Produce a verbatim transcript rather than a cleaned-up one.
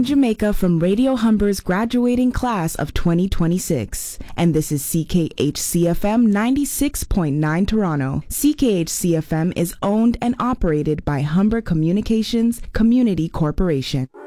Jamaica from Radio Humber's graduating class of twenty twenty-six. And this is C K H C F M ninety-six point nine Toronto. C K H C F M is owned and operated by Humber Communications Community Corporation.